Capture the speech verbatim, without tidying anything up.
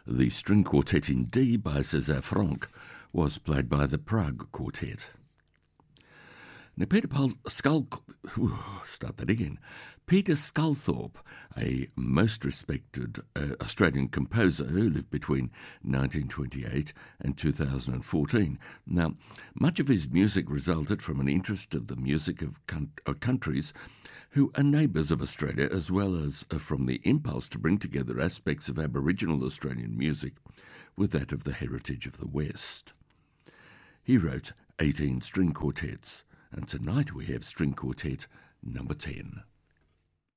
The string quartet in D by César Franck was played by the Prague Quartet. Now, Peter Paul Skull, start that again. Peter Sculthorpe, a most respected uh, Australian composer who lived between nineteen twenty-eight and two thousand fourteen. Now, much of his music resulted from an interest of the music of con- uh, countries who are neighbours of Australia, as well as uh, from the impulse to bring together aspects of Aboriginal Australian music with that of the heritage of the West. He wrote eighteen string quartets, and tonight we have string quartet number ten.